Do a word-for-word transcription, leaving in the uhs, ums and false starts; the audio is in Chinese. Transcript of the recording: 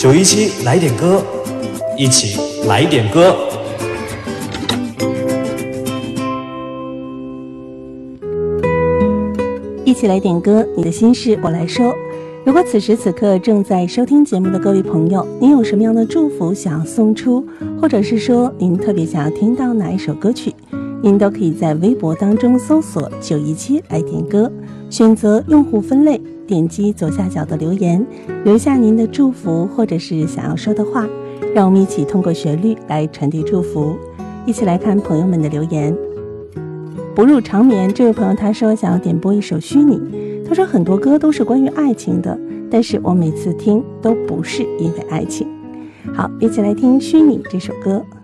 九一七来点歌，一起来点歌。 一起来点歌，你的心事我来说。如果此时此刻正在收听节目的各位朋友，您有什么样的祝福想要送出，或者是说您特别想要听到哪一首歌曲，您都可以在微博当中搜索九一七来点歌，选择用户分类，点击左下角的留言，留下您的祝福或者是想要说的话，让我们一起通过旋律来传递祝福。一起来看朋友们的留言。不入长眠这位朋友他说想要点播一首虚拟，他说很多歌都是关于爱情的，但是我每次听都不是因为爱情。好，一起来听虚拟这首歌。